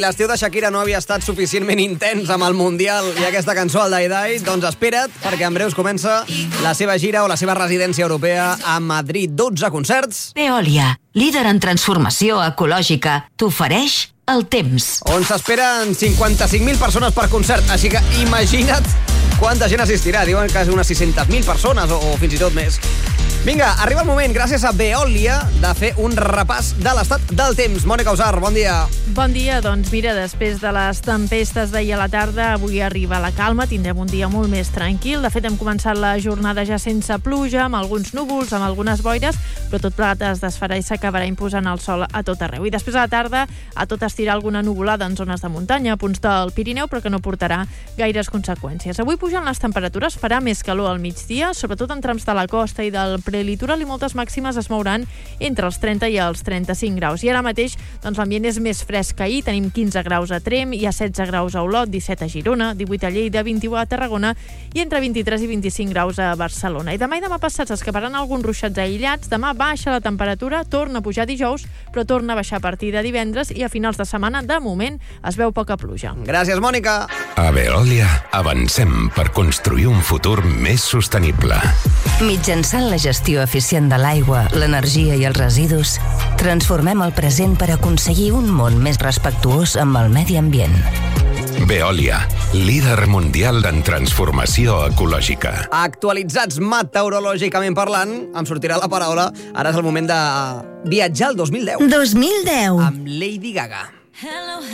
L'estiu de Shakira no havia estat suficientment intens amb el Mundial i aquesta cançó, el Die Die, doncs espera't, perquè en breus comença la seva gira o la seva residència europea a Madrid. 12 concerts. Veolia, líder en transformació ecològica, t'ofereix el temps. On s'esperen 55.000 persones per concert, així que imagina't quanta gent assistirà. Diuen que és unes 600.000 persones o fins i tot més. Vinga, arriba el moment, gràcies a Veolia, de fer un repàs de l'estat del temps. Mònica Usar, bon dia. Bon dia, doncs mira, després de les tempestes d'ahir a la tarda, avui arriba la calma, tindrem un dia molt més tranquil. De fet, hem començat la jornada ja sense pluja, amb alguns núvols, amb algunes boires, però tot plegat es desfarà i s'acabarà imposant el sol a tot arreu. I després a la tarda, a tot estirar alguna nuvolada en zones de muntanya, a punts del Pirineu, però que no portarà gaires conseqüències. Avui pugen les temperatures, farà més calor al migdia, sobretot en trams de la costa i del prelitoral, i moltes màximes es mouran entre els 30 i els 35 graus. I ara mateix doncs, l'ambient és més fresc que ahir. Tenim 15 graus a Tremp, hi ha 16 graus a Olot, 17 a Girona, 18 a Lleida, 21 a Tarragona i entre 23 i 25 graus a Barcelona. I demà i demà passat s'escaparan alguns ruixats aïllats. Demà baixa la temperatura, torna a pujar dijous, però torna a baixar a partir de divendres i a finals de setmana, de moment, es veu poca pluja. Gràcies, Mònica. A Veolia avancem per construir un futur més sostenible. Mitjançant la gestió eficient de l'aigua, l'energia i els residus, transformem el present per aconseguir un món més respectuós amb el medi ambient. Veolia, líder mundial en transformació ecològica. Actualitzats meteorològicament parlant, em sortirà la paraula. Ara és el moment de viatjar al 2010. 2010. Amb Lady Gaga.